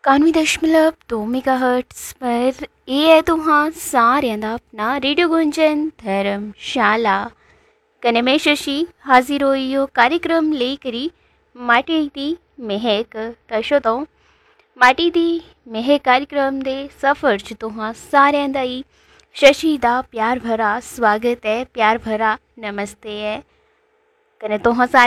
91.2 megahertz पर ਇਹ ਹੈ ਤੁਹਾਂ ਸਾਰਿਆਂ ਦਾ ਆਪਣਾ ਰੇਡੀਓ ਗੁੰਜਨ ਧਰਮਸ਼ਾਲਾ ਕਨੇ ਮੈਂ ਸ਼ਸ਼ੀ ਹਾਜ਼ਰ ਹੋਈ ਹੋ कार्यक्रम लेकरी माटी दी महक तशो तो माटी दी महक कार्यक्रम दे सफ़र च तुहां सारिਆਂ ਦਾ ही शशि दा प्यार भरा स्वागत है, प्यार भरा नमस्ते है कने तुहां